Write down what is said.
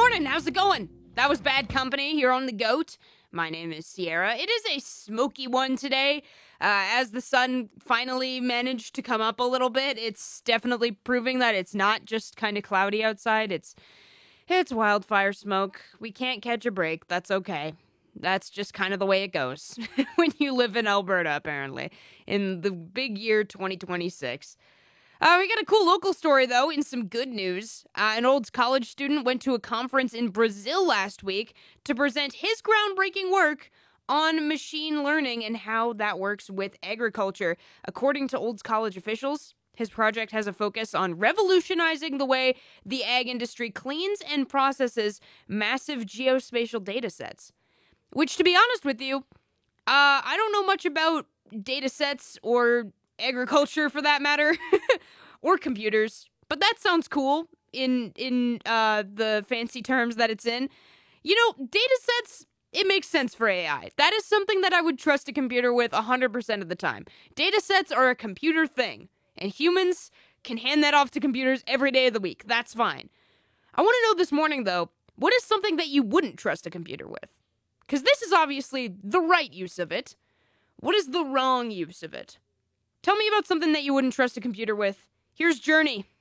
morning. How's it going? That was Bad Company here on The Goat. My name is Sierra. It is a smoky one today. As the sun finally managed to come up a little bit, it's definitely proving that it's not just kind of cloudy outside. It's wildfire smoke. We can't catch a break. That's okay. That's just kind of the way it goes when you live in Alberta, apparently, in the big year 2026. We got a cool local story, though, in some good news. An old college student went to a conference in Brazil last week to present his groundbreaking work on machine learning and how that works with agriculture. According to Olds College officials, his project has a focus on revolutionizing the way the ag industry cleans and processes massive geospatial data sets. Which, to be honest with you, I don't know much about data sets or agriculture for that matter, or computers, but that sounds cool in the fancy terms that it's in. You know, data sets, it makes sense for AI. That is something that I would trust a computer with 100% of the time. Data sets are a computer thing, and humans can hand that off to computers every day of the week. That's fine. I want to know this morning, though, what is something that you wouldn't trust a computer with? Because this is obviously the right use of it. What is the wrong use of it? Tell me about something that you wouldn't trust a computer with. Here's Journey